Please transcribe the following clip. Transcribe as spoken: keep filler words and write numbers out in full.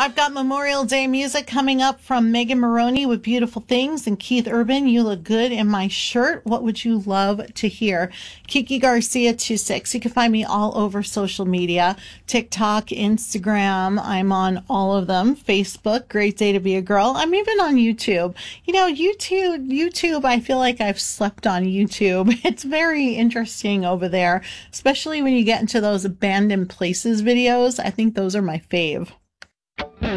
I've got Memorial Day music coming up from Megan Maroney with Beautiful Things and Keith Urban, You Look Good in My Shirt. What would you love to hear? Kiki Garcia twenty-six. You can find me all over social media. TikTok, Instagram. I'm on all of them. Facebook, Great Day to Be a Girl. I'm even on YouTube. You know, YouTube, YouTube, I feel like I've slept on YouTube. It's very interesting over there, especially when you get into those abandoned places videos. I think those are my fave.